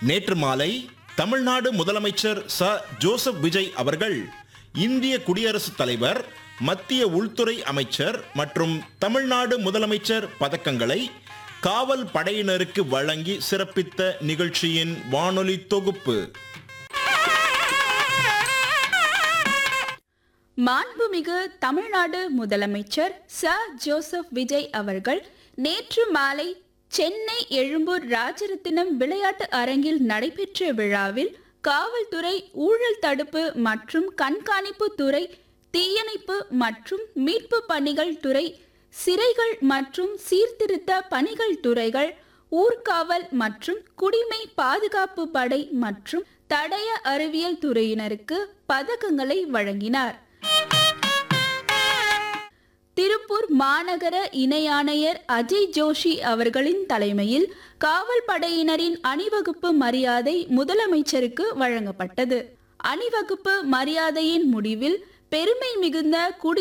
நேற்று மாலை தமிழ்நாடு முதலமைச்சர் ச ஜோசப் விஜய் அவர்கள் இந்திய குடியரசுத் தலைவர், மத்திய உள்துறை அமைச்சர் மற்றும் தமிழ்நாடு முதலமைச்சர் பதக்கங்களை காவல் படையினருக்கு வழங்கி சிறப்பித்த நிகழ்ச்சியின் வானொலி தொகுப்பு. மாண்புமிகு தமிழ்நாடு முதலமைச்சர் ச ஜோசப் விஜய் அவர்கள் நேற்று மாலை சென்னை எழும்பூர் ராஜரத்தினம் விளையாட்டு அரங்கில் நடைபெற்ற விழாவில் காவல்துறை, ஊழல் தடுப்பு மற்றும் கண்காணிப்பு துறை, தீயணைப்பு மற்றும் மீட்பு பணிகள் துறை, சிறைகள் மற்றும் சீர்திருத்த பணிகள் துறைகள், ஊர்காவல் மற்றும் குடிமை பாதுகாப்பு படை மற்றும் தடய அறிவியல் துறையினருக்கு பதக்கங்களை வழங்கினார். திருப்பூர் மாநகர இணை ஆணையர் அஜய் ஜோஷி அவர்களின் தலைமையில் காவல் படையினரின் அணிவகுப்பு மரியாதை முதலமைச்சருக்கு வழங்கப்பட்டது. அணிவகுப்பு மரியாதையின் முடிவில் பெருமை மிகுந்த